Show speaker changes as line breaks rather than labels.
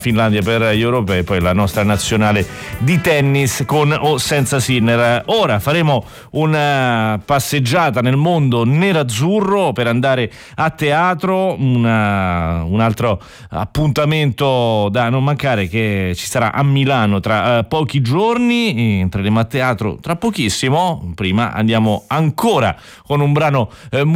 Finlandia per gli europei, poi la nostra nazionale di tennis con o senza Sinner. Ora faremo una passeggiata nel mondo nerazzurro per andare a teatro, un altro appuntamento da non mancare che ci sarà a Milano tra pochi giorni. Entreremo a teatro tra pochissimo. Prima andiamo ancora con un brano